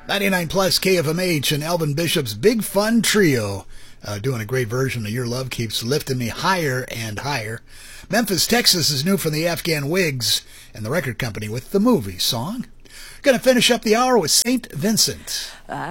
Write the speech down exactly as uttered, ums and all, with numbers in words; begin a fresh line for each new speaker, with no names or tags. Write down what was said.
ninety-nine plus K F M H and Elvin Bishop's Big Fun Trio. Uh, doing a great version of Your Love Keeps Lifting Me Higher and Higher. Memphis, Texas is new from the Afghan Wigs and the record company with the movie song. Going to finish up the hour with Saint Vincent.